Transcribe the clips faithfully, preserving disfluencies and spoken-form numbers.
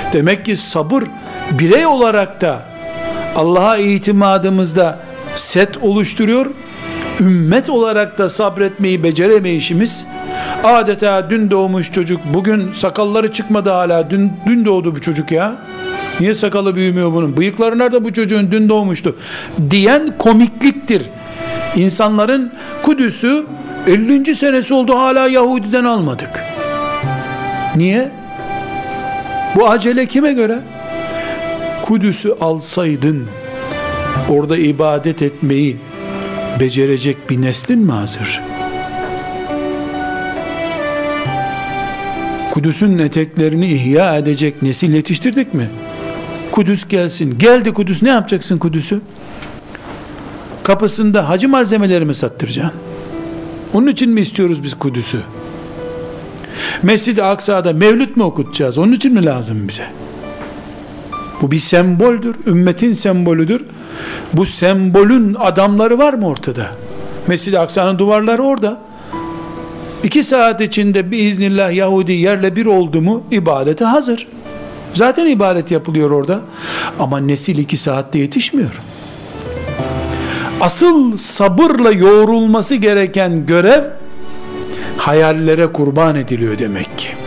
Demek ki sabır birey olarak da Allah'a itimadımızda set oluşturuyor. Ümmet olarak da sabretmeyi beceremeyişimiz, adeta dün doğmuş çocuk, bugün sakalları çıkmadı hala, dün, dün doğdu bu çocuk ya, niye sakalı büyümüyor bunun, bıyıkları nerede bu çocuğun, dün doğmuştu diyen komikliktir. İnsanların Kudüs'ü ellinci senesi oldu, hala Yahudi'den almadık. Niye? Bu acele kime göre? Kudüs'ü alsaydın orada ibadet etmeyi becerecek bir neslin mi hazır? Kudüs'ün eteklerini ihya edecek nesil yetiştirdik mi? Kudüs gelsin. Geldi Kudüs, ne yapacaksın Kudüs'ü? Kapısında hacı malzemeleri mi sattıracaksın? Onun için mi istiyoruz biz Kudüs'ü? Mescid-i Aksa'da mevlüt mü okutacağız? Onun için mi lazım bize? Bu bir semboldür. Ümmetin sembolüdür. Bu sembolün adamları var mı ortada? Mescid-i Aksa'nın duvarları orada. İki saat içinde biiznillah Yahudi yerle bir oldu mu ibadete hazır. Zaten ibadet yapılıyor orada. Ama nesil iki saatte yetişmiyor. Asıl sabırla yoğrulması gereken görev hayallere kurban ediliyor demek ki.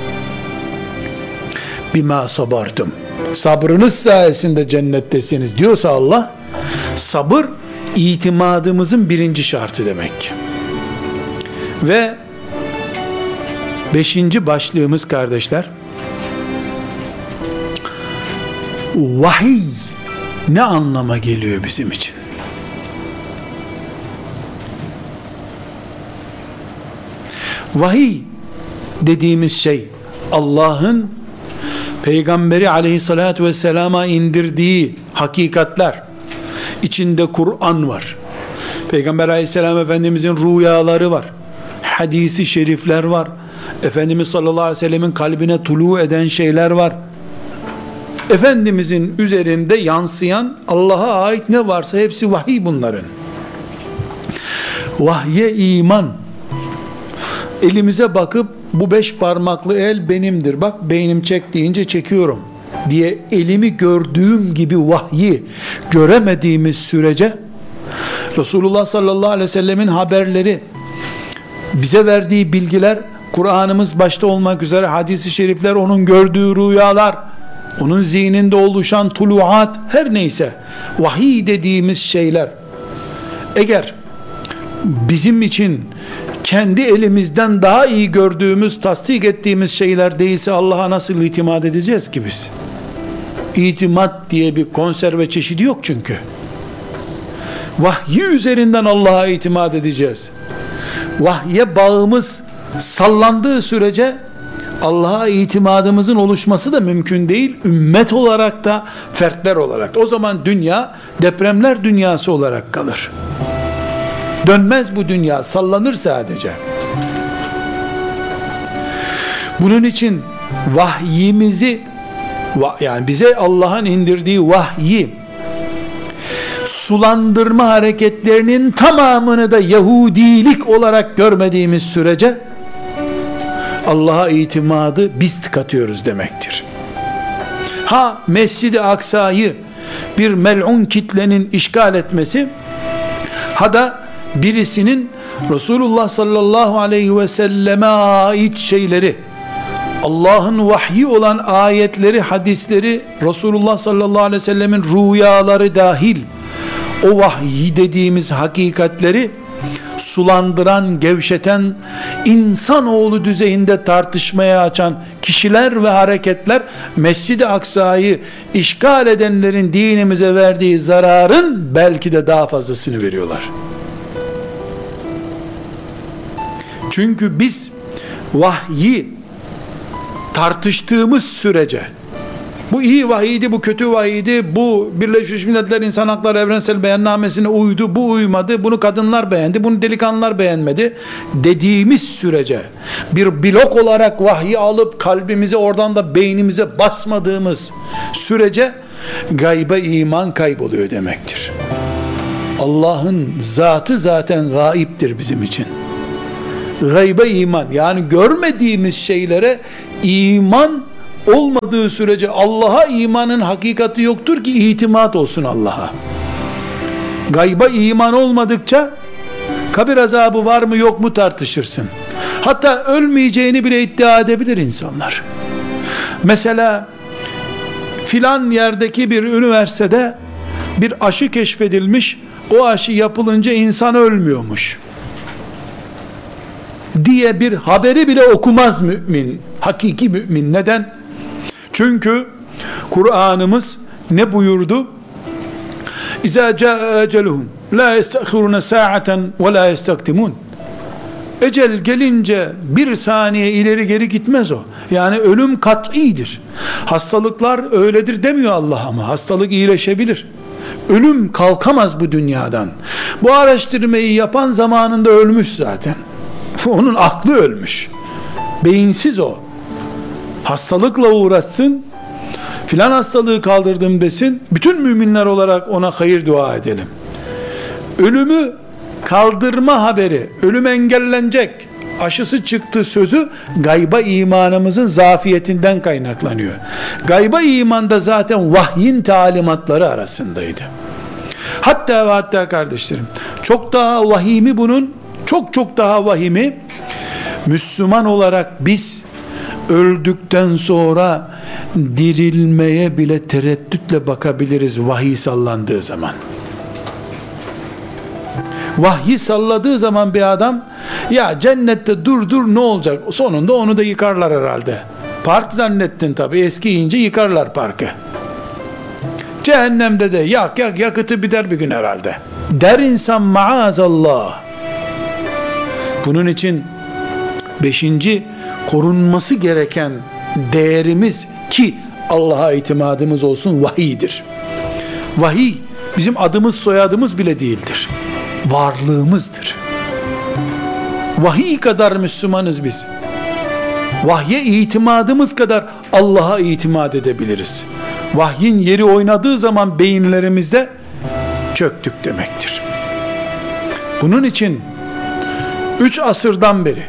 Bima sabartum. Sabrınız sayesinde cennettesiniz diyorsa Allah, sabır itimadımızın birinci şartı demek ki. Ve beşinci başlığımız kardeşler, vahiy ne anlama geliyor bizim için? Vahiy dediğimiz şey, Allah'ın Peygamberi aleyhissalatü vesselama indirdiği hakikatler. İçinde Kur'an var. Peygamber aleyhisselam Efendimizin rüyaları var. Hadisi şerifler var. Efendimiz sallallahu aleyhi ve sellemin kalbine tulu eden şeyler var. Efendimizin üzerinde yansıyan Allah'a ait ne varsa hepsi vahiy bunların. Vahye iman. Elimize bakıp bu beş parmaklı el benimdir, bak beynim çek deyince çekiyorum diye elimi gördüğüm gibi vahyi göremediğimiz sürece, Resulullah sallallahu aleyhi ve sellemin haberleri, bize verdiği bilgiler, Kur'an'ımız başta olmak üzere hadis-i şerifler, onun gördüğü rüyalar, onun zihninde oluşan tuluat, her neyse vahiy dediğimiz şeyler eğer bizim için kendi elimizden daha iyi gördüğümüz, tasdik ettiğimiz şeyler değilse Allah'a nasıl itimat edeceğiz ki biz? İtimat diye bir konserve çeşidi yok çünkü. Vahyi üzerinden Allah'a itimat edeceğiz. Vahye bağımız sallandığı sürece Allah'a itimadımızın oluşması da mümkün değil. Ümmet olarak da, fertler olarak da. O zaman dünya depremler dünyası olarak kalır. Dönmez bu dünya, sallanır sadece. Bunun için vahyimizi, yani bize Allah'ın indirdiği vahyi sulandırma hareketlerinin tamamını da Yahudilik olarak görmediğimiz sürece Allah'a itimadı biz tıkatıyoruz demektir. Ha Mescid-i Aksa'yı bir mel'un kitlenin işgal etmesi, ha da birisinin Resulullah sallallahu aleyhi ve selleme ait şeyleri, Allah'ın vahyi olan ayetleri, hadisleri, Resulullah sallallahu aleyhi ve sellemin rüyaları dahil o vahiy dediğimiz hakikatleri sulandıran, gevşeten, insanoğlu düzeyinde tartışmaya açan kişiler ve hareketler Mescid-i Aksa'yı işgal edenlerin dinimize verdiği zararın belki de daha fazlasını veriyorlar. Çünkü biz vahyi tartıştığımız sürece, bu iyi vahiydi, bu kötü vahiydi, bu Birleşmiş Milletler İnsan Hakları Evrensel Beyannamesi'ne uydu, bu uymadı, bunu kadınlar beğendi, bunu delikanlılar beğenmedi dediğimiz sürece, bir blok olarak vahyi alıp kalbimize, oradan da beynimize basmadığımız sürece gayba iman kayboluyor demektir. Allah'ın zatı zaten gaiptir bizim için. Gaybe iman, yani görmediğimiz şeylere iman olmadığı sürece Allah'a imanın hakikati yoktur ki itimat olsun Allah'a. Gayba iman olmadıkça kabir azabı var mı yok mu tartışırsın. Hatta ölmeyeceğini bile iddia edebilir insanlar. Mesela filan yerdeki bir üniversitede bir aşı keşfedilmiş, o aşı yapılınca insan ölmüyormuş diye bir haberi bile okumaz mümin, hakiki mümin. Neden? Çünkü Kur'an'ımız ne buyurdu? İzâ câe eceluhum lâ yestehirûne sâaten ve lâ yestakdimûn. Ecel gelince bir saniye ileri geri gitmez o. Yani ölüm kat'idir. Hastalıklar öyledir demiyor Allah, ama hastalık iyileşebilir. Ölüm kalkamaz bu dünyadan. Bu araştırmayı yapan zamanında ölmüş zaten. Onun aklı ölmüş. Beyinsiz o. Hastalıkla uğraşsın, filan hastalığı kaldırdım desin, bütün müminler olarak ona hayır dua edelim. Ölümü kaldırma haberi, ölüm engellenecek, aşısı çıktı sözü gayba imanımızın zafiyetinden kaynaklanıyor. Gayba imanda zaten vahyin talimatları arasındaydı. Hatta ve hatta kardeşlerim, çok daha vahimi bunun, çok çok daha vahimi, Müslüman olarak biz öldükten sonra dirilmeye bile tereddütle bakabiliriz vahiy sallandığı zaman. Vahyi salladığı zaman bir adam, ya cennette dur dur ne olacak, sonunda onu da yıkarlar herhalde. Park zannettin tabi, eskiyince yıkarlar parkı. Cehennemde de yak yak yakıtı biter bir gün herhalde der insan, maazallah. Bunun için beşinci korunması gereken değerimiz, ki Allah'a itimadımız olsun, vahiydir. Vahiy bizim adımız soyadımız bile değildir, varlığımızdır. Vahiy kadar Müslümanız biz. Vahye itimadımız kadar Allah'a itimat edebiliriz. Vahyin yeri oynadığı zaman beyinlerimizde çöktük demektir. Bunun için üç asırdan beri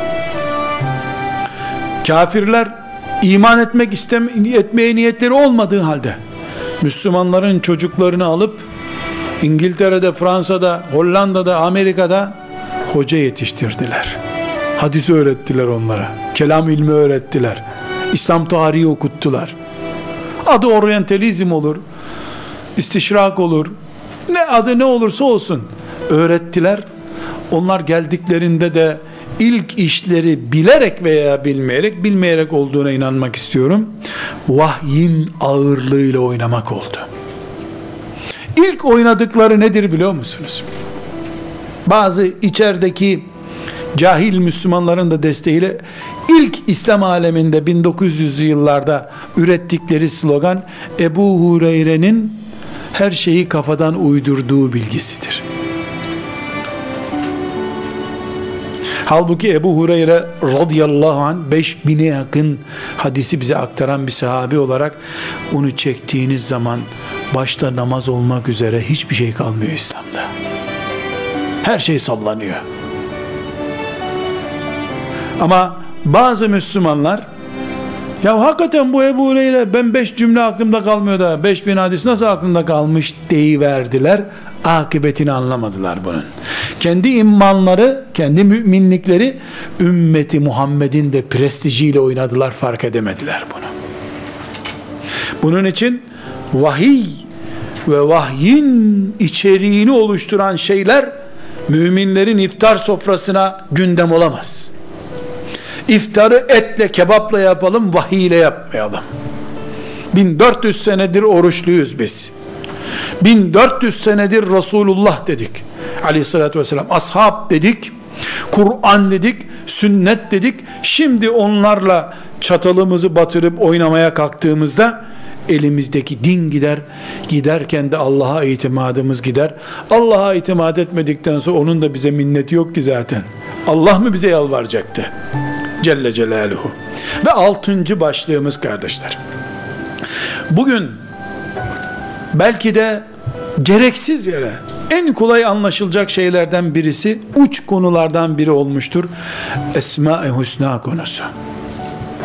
kafirler iman etmek isteme, etmeye niyetleri olmadığı halde Müslümanların çocuklarını alıp İngiltere'de, Fransa'da, Hollanda'da, Amerika'da hoca yetiştirdiler. Hadis öğrettiler onlara. Kelam ilmi öğrettiler. İslam tarihi okuttular. Adı oryantalizm olur, istişrak olur, ne adı ne olursa olsun öğrettiler. Onlar geldiklerinde de ilk işleri bilerek veya bilmeyerek, bilmeyerek olduğuna inanmak istiyorum, vahyin ağırlığıyla oynamak oldu. İlk oynadıkları nedir biliyor musunuz? Bazı içerideki cahil Müslümanların da desteğiyle ilk İslam aleminde bin dokuz yüzlü yıllarda ürettikleri slogan, Ebu Hureyre'nin her şeyi kafadan uydurduğu bilgisidir. Halbuki Ebu Hureyre radıyallahu anh beş bine yakın hadisi bize aktaran bir sahabi olarak, onu çektiğiniz zaman başta namaz olmak üzere hiçbir şey kalmıyor İslam'da. Her şey sallanıyor. Ama bazı Müslümanlar, ya hakikaten bu Ebu Hureyre, ben beş cümle aklımda kalmıyor da beş bin hadis nasıl aklımda kalmış deyiverdiler. Akıbetini anlamadılar bunun. Kendi imanları, kendi müminlikleri ümmeti Muhammed'in de prestijiyle oynadılar, fark edemediler bunu. Bunun için vahiy ve vahyin içeriğini oluşturan şeyler müminlerin iftar sofrasına gündem olamaz. İftarı etle kebapla yapalım, vahiy ile yapmayalım. bin dört yüz senedir oruçluyuz biz. bin dört yüz senedir Resulullah dedik aleyhissalatü vesselam, ashab dedik, Kur'an dedik, sünnet dedik. Şimdi onlarla çatalımızı batırıp oynamaya kalktığımızda elimizdeki din gider, giderken de Allah'a itimadımız gider. Allah'a itimat etmedikten sonra onun da bize minneti yok ki zaten. Allah mı bize yalvaracaktı? Celle Celaluhu. Ve altıncı başlığımız kardeşler, bugün belki de gereksiz yere en kolay anlaşılacak şeylerden birisi, uç konulardan biri olmuştur. Esma-i Hüsna konusu.